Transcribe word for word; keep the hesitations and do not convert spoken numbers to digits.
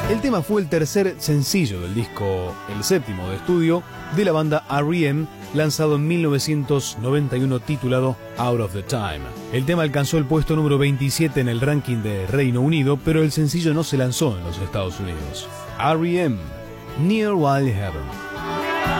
El tema fue el tercer sencillo del disco, el séptimo de estudio, de la banda R E M, lanzado en mil novecientos noventa y uno titulado Out of the Time. El tema alcanzó el puesto número veintisiete en el ranking de Reino Unido, pero el sencillo no se lanzó en los Estados Unidos. R E M, Near Wild Heaven.